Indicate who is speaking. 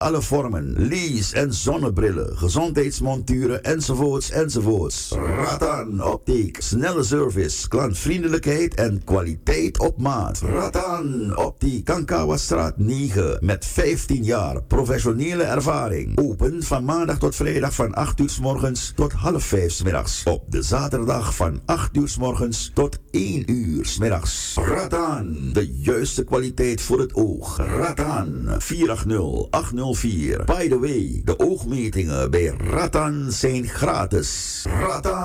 Speaker 1: alle vormen, lease- en zonnebrillen, gezondheidsmonturen enzovoorts. Ratan Optiek, snelle service, klantvriendelijkheid en kwaliteit op maat. Ratan Optiek, Kankawastraat 9 met 15 jaar professionele ervaring. Open van maandag tot vrijdag van 8 uur 's morgens tot half 5 's middags. Op de zaterdag van 8 uur 's morgens tot 1 uur 's middags. Ratan, de juiste kwaliteit voor het oog. Ratan, 480-804. By the way, de oogmetingen bij Ratan zijn gratis. Ratan.